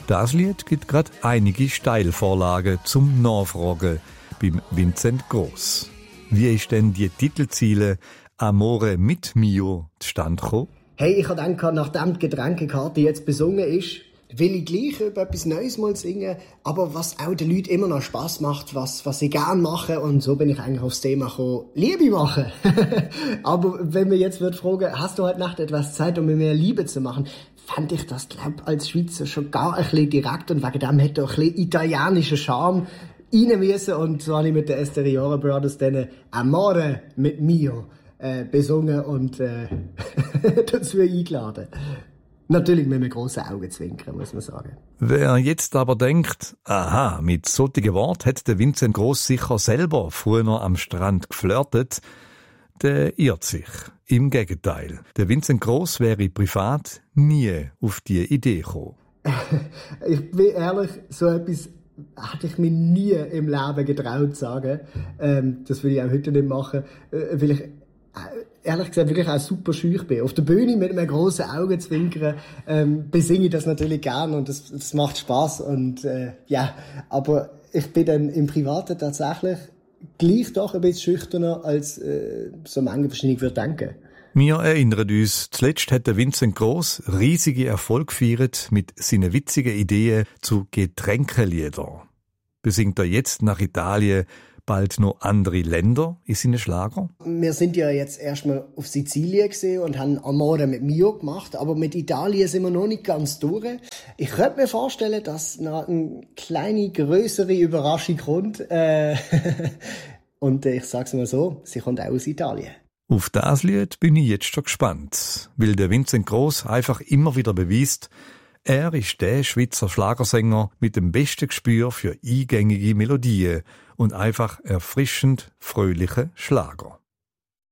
Das Lied gibt gerade einige Steilvorlagen zum Nachfragen beim Vincent Gross. Wie ist denn die Titelziele «Amore mit Mio» zustande gekommen? Hey, ich habe gedacht, nachdem die Getränkekarte jetzt besungen ist, will ich gleich über etwas Neues mal singen, aber was auch den Leuten immer noch Spass macht, was sie gerne machen. Und so bin ich eigentlich aufs Thema gekommen, Liebe machen. Aber wenn mir jetzt fragen, hast du heute Nacht etwas Zeit, um mit mir Liebe zu machen, fand ich das, glaub, als Schweizer schon gar ein bisschen direkt und wegen dem hätte auch ein bisschen italienischer Charme rein müssen. Und so habe ich mit den Esteriore Brothers dann «Amore mit Mio» besungen und dazu eingeladen. Natürlich mit einem grossen Augenzwinkern, muss man sagen. Wer jetzt aber denkt, aha, mit solchen Worten hat der Vincent Gross sicher selber früher am Strand geflirtet, der irrt sich. Im Gegenteil. Der Vincent Gross wäre privat nie auf die Idee gekommen. Ich bin ehrlich, so etwas hätte ich mir nie im Leben getraut zu sagen. Das will ich auch heute nicht machen, weil ich ehrlich gesagt wirklich auch super schüch bin. Auf der Bühne mit einem grossen Augenzwinkern besinge ich das natürlich gern und das macht Spass und ja, aber ich bin dann im Privaten tatsächlich gleich doch ein bisschen schüchterner, als so manche wahrscheinlich würde denken. Wir erinnern uns, zuletzt hat der Vincent Gross riesige Erfolg gefeiert mit seinen witzigen Ideen zu Getränkeliedern. Besingt er jetzt nach Italien bald noch andere Länder in seinen Schlager? Wir sind ja jetzt erstmal auf Sizilien gesehen und haben Amore mit Mio gemacht, aber mit Italien sind wir noch nicht ganz durch. Ich könnte mir vorstellen, dass noch eine kleine, grössere Überraschung kommt. Und ich sag's mal so, sie kommt auch aus Italien. Auf das Lied bin ich jetzt schon gespannt, weil der Vincent Gross einfach immer wieder beweist, er ist der Schweizer Schlagersänger mit dem besten Gespür für eingängige Melodien und einfach erfrischend fröhliche Schlager.